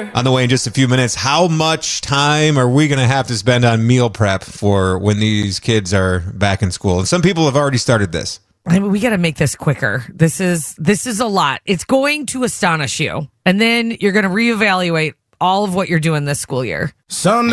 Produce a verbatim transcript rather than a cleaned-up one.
on the way in just a few minutes. How much time are we going to have to spend on meal prep for when these kids are back in school? And some people have already started this. I mean, we got to make this quicker. This is this is a lot. It's going to astonish you. And then you're going to reevaluate all of what you're doing this school year. Sunday.